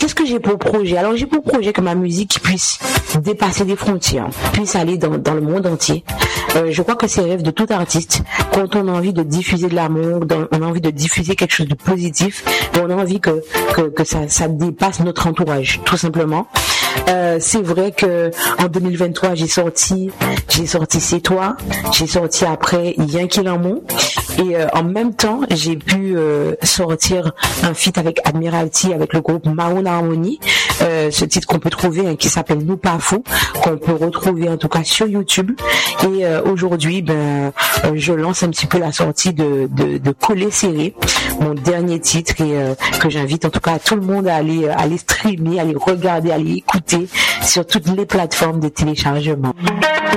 qu'est-ce que j'ai pour projet? Alors j'ai pour projet que ma musique puisse dépasser des frontières, puisse aller dans le monde entier. Je crois que c'est le rêve de tout artiste. Quand on a envie de diffuser de l'amour, on a envie de diffuser quelque chose de positif, on a envie que ça dépasse notre entourage, tout simplement. C'est vrai que en 2023 j'ai sorti C'est toi, j'ai sorti après Yen Ki L'Amour, et en même temps j'ai pu sortir un feat avec Admiralty, avec le groupe Maroon Harmony, ce titre qu'on peut trouver, qui s'appelle Nous Pas Fous, qu'on peut retrouver en tout cas sur YouTube. Et aujourd'hui je lance un petit peu la sortie de Collé Serré, mon dernier titre, et que j'invite en tout cas tout le monde à aller streamer, à aller regarder, à aller écouter sur toutes les plateformes de téléchargement.